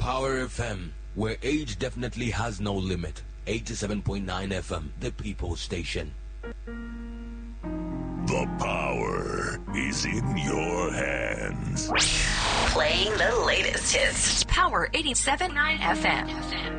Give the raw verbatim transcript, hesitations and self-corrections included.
Power F M, where age definitely has no limit. eighty-seven point nine F M, the People's Station. The power is in your hands. Playing the latest hits. Power eighty-seven point nine F M.